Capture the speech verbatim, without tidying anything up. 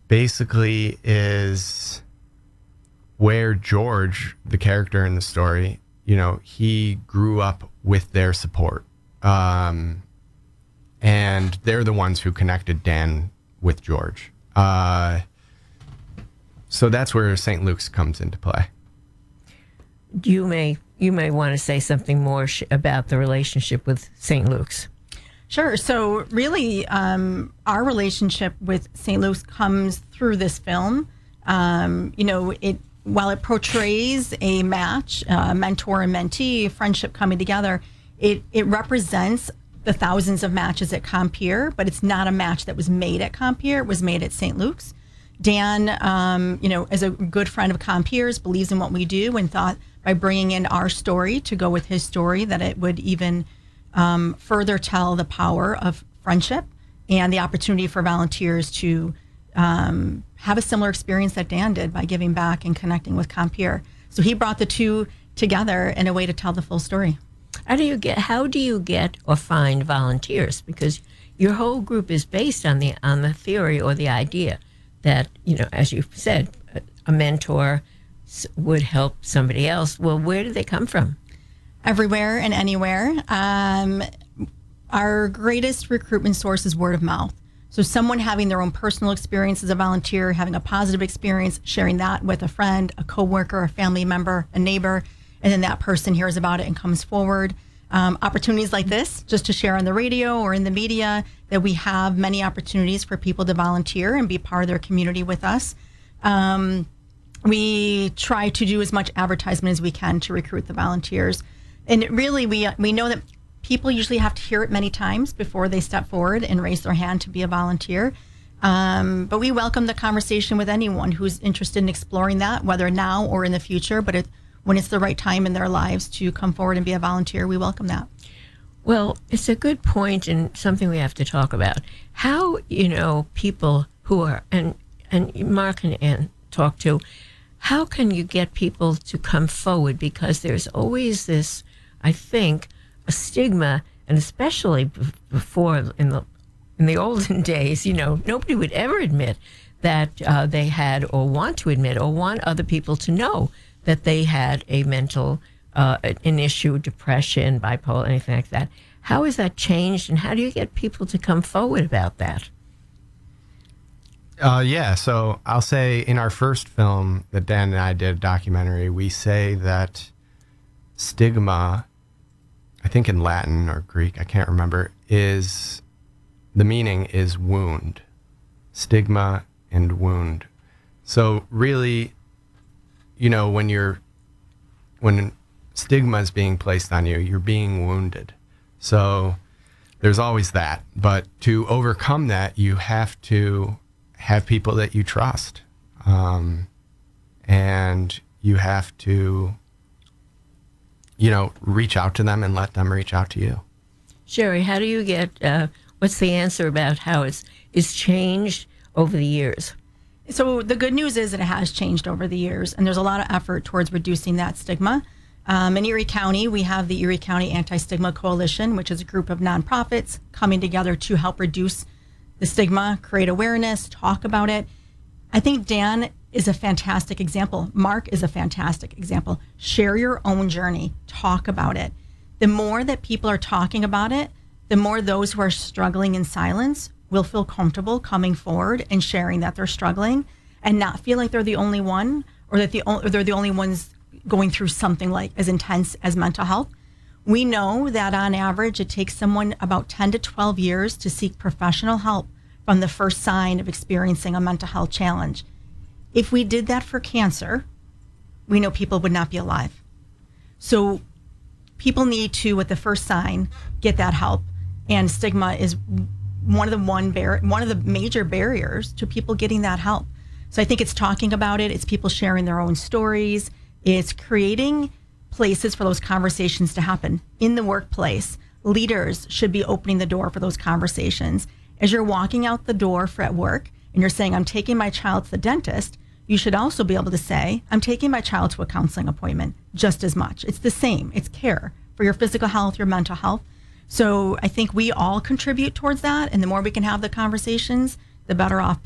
basically is where George, the character in the story, you know, he grew up with their support. Um, and they're the ones who connected Dan with George. Uh, so that's where Saint Luke's comes into play. You may you may want to say something more sh- about the relationship with Saint Luke's. Sure. So really, um, our relationship with Saint Luke's comes through this film. Um, you know, it while it portrays a match, uh, mentor and mentee, friendship coming together, it it represents the thousands of matches at Compeer, but it's not a match that was made at Compeer. It was made at Saint Luke's. Dan, um, you know, as a good friend of Compeer's, believes in what we do and thought by bringing in our story to go with his story that it would even um, further tell the power of friendship and the opportunity for volunteers to um, have a similar experience that Dan did by giving back and connecting with Compeer. So he brought the two together in a way to tell the full story. How do you get? How do you get or find volunteers? Because your whole group is based on the on the theory or the idea that, you know, as you said, a, a mentor s- would help somebody else. Well, where do they come from? Everywhere and anywhere. Um, our greatest recruitment source is word of mouth. So someone having their own personal experience as a volunteer, having a positive experience, sharing that with a friend, a coworker, a family member, a neighbor, and then that person hears about it and comes forward. Um, opportunities like this, just to share on the radio or in the media, that we have many opportunities for people to volunteer and be part of their community with us. Um, we try to do as much advertisement as we can to recruit the volunteers. And really, we we know that people usually have to hear it many times before they step forward and raise their hand to be a volunteer. Um, but we welcome the conversation with anyone who's interested in exploring that, whether now or in the future. But it, when it's the right time in their lives to come forward and be a volunteer, we welcome that. Well, it's a good point and something we have to talk about. How, you know, people who are, and, and Mark and Ann talk to, how can you get people to come forward? Because there's always this, I think, a stigma, and especially b- before in the in the olden days, you know, nobody would ever admit that uh, they had or want to admit or want other people to know that they had a mental, uh, an issue, depression, bipolar, anything like that. How has that changed, and how do you get people to come forward about that? Uh, yeah, so I'll say in our first film that Dan and I did, a documentary, we say that stigma, I think in Latin or Greek, I can't remember, is, the meaning is wound. Stigma and wound. So really, you know, when you're, when stigma is being placed on you, you're being wounded. So there's always that. But to overcome that, you have to have people that you trust. Um, and you have to, you know, reach out to them and let them reach out to you. Sherry, how do you get, uh, what's the answer about how it's, it's changed over the years? So the good news is that it has changed over the years, and there's a lot of effort towards reducing that stigma. Um, in Erie County, we have the Erie County Anti-Stigma Coalition, which is a group of nonprofits coming together to help reduce the stigma, create awareness, talk about it. I think Dan is a fantastic example. Mark is a fantastic example. Share your own journey. Talk about it. The more that people are talking about it, the more those who are struggling in silence will feel comfortable coming forward and sharing that they're struggling and not feel like they're the only one, or that the or they're the only ones going through something like as intense as mental health. We know that on average, it takes someone about ten to twelve years to seek professional help from the first sign of experiencing a mental health challenge. If we did that for cancer, we know people would not be alive. So people need to, at the first sign, get that help. And stigma is one of the one bar- one of the major barriers to people getting that help. So I think it's talking about it. It's people sharing their own stories. It's creating places for those conversations to happen. In the workplace, leaders should be opening the door for those conversations. As you're walking out the door for at work and you're saying, I'm taking my child to the dentist, you should also be able to say, I'm taking my child to a counseling appointment just as much. It's the same. It's care for your physical health, your mental health. So I think we all contribute towards that. And the more we can have the conversations, the better off